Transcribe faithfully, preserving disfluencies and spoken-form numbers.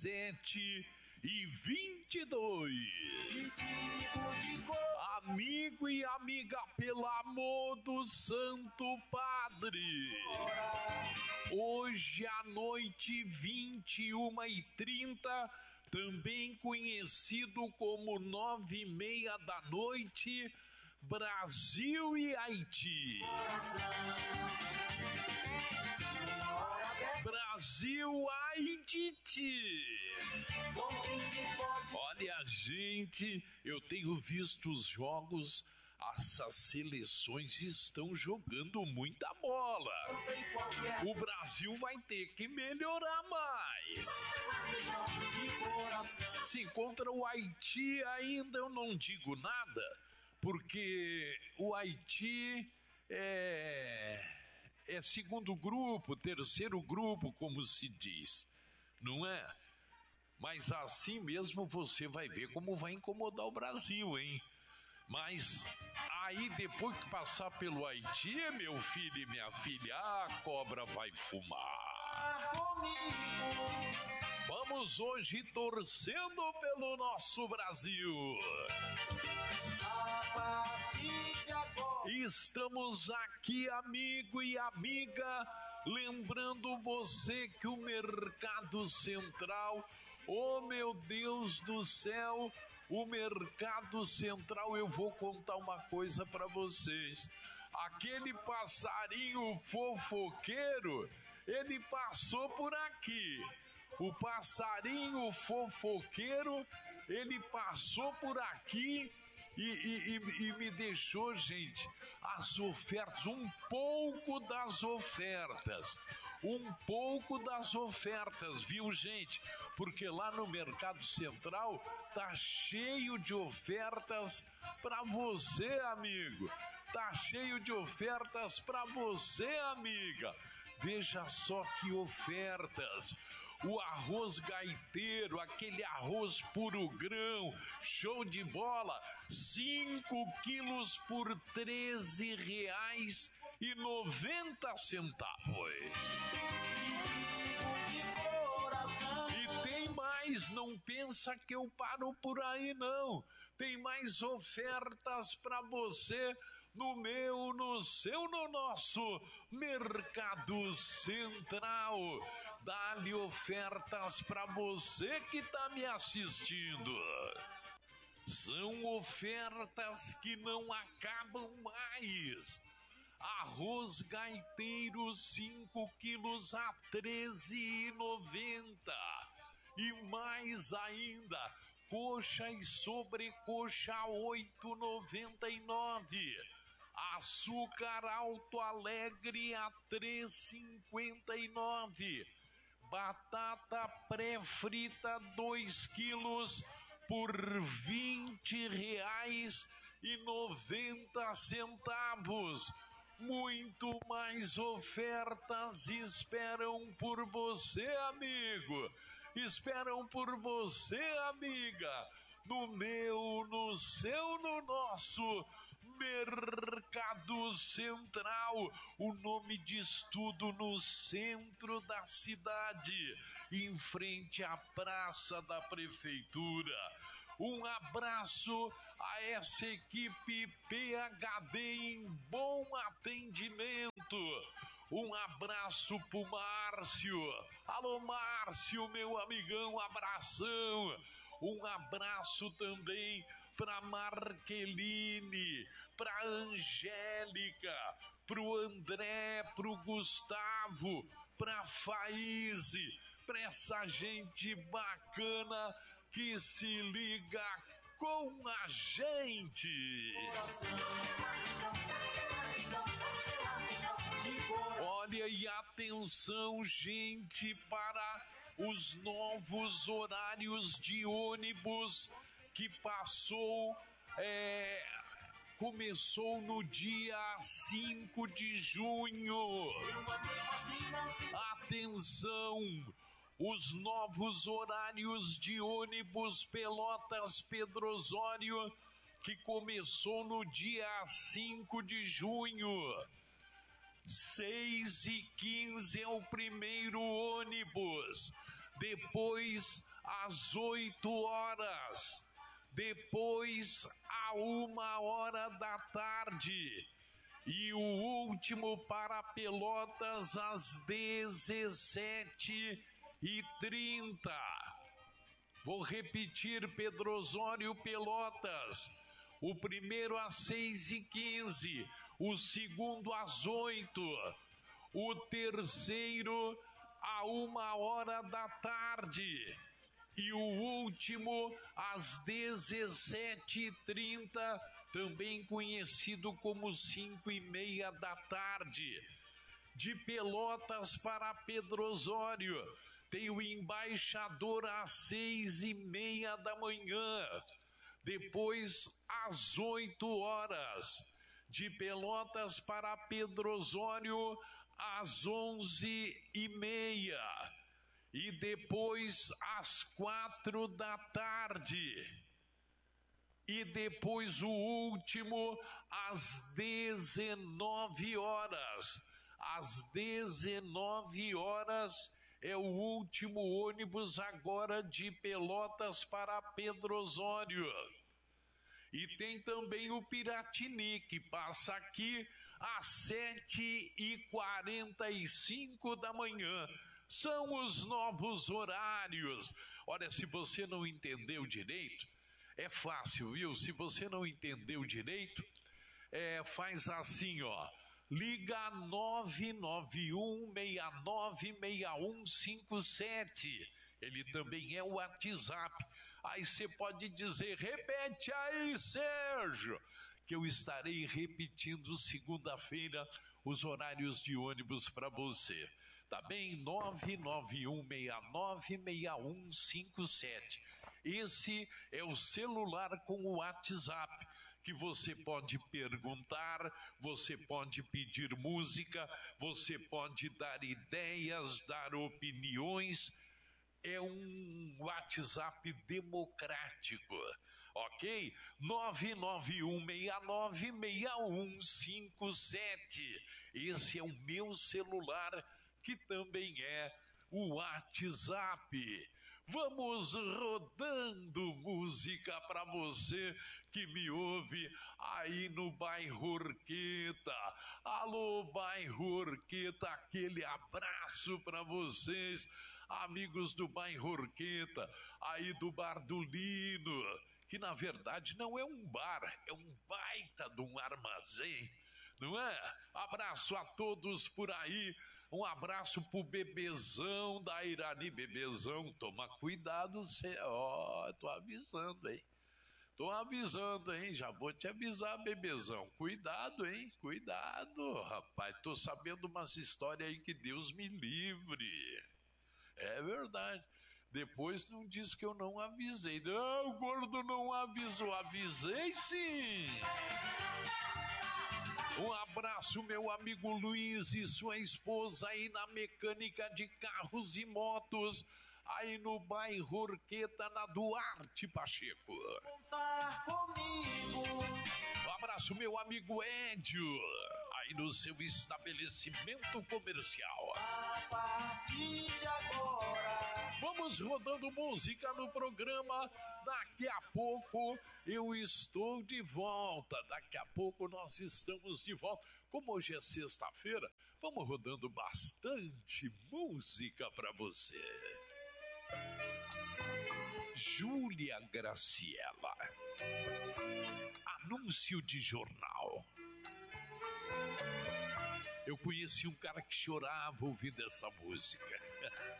sete e vinte e dois. Amigo e amiga, pelo amor do Santo Padre, hoje à noite, vinte e uma e trinta, também conhecido como nove e meia da noite, Brasil e Haiti. Brasil, Haiti. Olha, gente, eu tenho visto os jogos. Essas seleções estão jogando muita bola. O Brasil vai ter que melhorar mais. Sim, contra o Haiti ainda eu não digo nada, porque o Haiti é, é segundo grupo, terceiro grupo, como se diz, não é? Mas assim mesmo você vai ver como vai incomodar o Brasil, hein? Mas aí depois que passar pelo Haiti, meu filho e minha filha, a cobra vai fumar. Vamos hoje torcendo pelo nosso Brasil. Estamos aqui, amigo e amiga, lembrando você que o Mercado Central, oh meu Deus do céu, o Mercado Central, eu vou contar uma coisa para vocês. Aquele passarinho fofoqueiro, ele passou por aqui. O passarinho fofoqueiro, ele passou por aqui e, e, e, e me deixou, gente, as ofertas, um pouco das ofertas. Um pouco das ofertas, viu, gente? Porque lá no Mercado Central tá cheio de ofertas para você, amigo. Tá cheio de ofertas para você, amiga. Veja só que ofertas. O arroz gaiteiro, aquele arroz puro grão, show de bola, cinco quilos por treze reais e noventa centavos. E tem mais, não pensa que eu paro por aí não. Tem mais ofertas para você no meu, no seu, no nosso Mercado Central. Dá-lhe ofertas para você que tá me assistindo. São ofertas que não acabam mais. Arroz gaiteiro cinco quilos a treze reais e noventa centavos. E mais ainda, coxa e sobrecoxa a oito reais e noventa e nove centavos. Açúcar Alto Alegre a três reais e cinquenta e nove centavos. Batata pré-frita dois quilos por vinte reais e noventa centavos. Muito mais ofertas esperam por você, amigo. Esperam por você, amiga. No meu, no seu, no nosso Mercado Central. O nome diz tudo, no centro da cidade, em frente à Praça da Prefeitura. Um abraço a essa equipe P H D em bom atendimento. Um abraço pro Márcio. Alô, Márcio, meu amigão, abração. Um abraço também para Marqueline, para Angélica, pro André, pro Gustavo, pra Faíse, pra essa gente bacana que se liga com a gente. Olha, e atenção, gente, para os novos horários de ônibus que passou, é, começou no dia cinco de junho. Atenção, os novos horários de ônibus Pelotas Pedro Osório, que começou no dia cinco de junho. seis e quinze é o primeiro ônibus. Depois, às oito horas. Depois, a uma hora da tarde. E o último para Pelotas, às dezessete e trinta. Vou repetir: Pedro Osório, Pelotas. O primeiro às seis e quinze, o segundo às oito, o terceiro a uma hora da tarde e o último às dezessete e trinta, também conhecido como cinco e meia da tarde. De Pelotas para Pedro Osório, tem o Embaixador às seis e meia da manhã. Depois, às oito horas, de Pelotas para Pedro Osório, às onze e meia. E depois, às quatro da tarde. E depois, o último, às dezenove horas. Às dezenove horas é o último ônibus agora de Pelotas para Pedro Osório. E tem também o Piratini, que passa aqui às sete e quarenta e cinco da manhã. São os novos horários. Olha, se você não entendeu direito, é fácil, viu? Se você não entendeu direito, é, faz assim, ó. Liga nove nove um, seis nove, seis um cinco sete. Ele também é o WhatsApp. Aí você pode dizer: repete aí, Sérgio, que eu estarei repetindo segunda-feira os horários de ônibus para você. Tá bem? nove nove um, seis nove, seis um cinco sete. Esse é o celular com o WhatsApp, que você pode perguntar, você pode pedir música, você pode dar ideias, dar opiniões. É um WhatsApp democrático, ok? nove nove um, seis nove, seis um cinco sete. Esse é o meu celular, que também é o WhatsApp. Vamos rodando música para você que me ouve aí no bairro Orqueta. Alô, bairro Orqueta, aquele abraço para vocês, amigos do bairro Orqueta, aí do Bar do Lino, que na verdade não é um bar, é um baita de um armazém, não é? Abraço a todos por aí. Um abraço pro Bebezão da Irani. Bebezão, toma cuidado, cê, ó, tô avisando, hein? Tô avisando, hein? Já vou te avisar, Bebezão. Cuidado, hein? Cuidado, rapaz. Tô sabendo umas histórias aí que Deus me livre. É verdade. Depois não diz que eu não avisei. Não, o gordo não avisou. Avisei sim. Um abraço, meu amigo Luiz e sua esposa aí na mecânica de carros e motos, aí no bairro Orqueta, na Duarte Pacheco. Contar comigo. Um abraço, meu amigo Édio, aí no seu estabelecimento comercial. A partir de agora. Vamos rodando música no programa. Daqui a pouco eu estou de volta. Daqui a pouco nós estamos de volta. Como hoje é sexta-feira, vamos rodando bastante música para você. Júlia Graciela. Anúncio de jornal. Eu conheci um cara que chorava ouvindo essa música.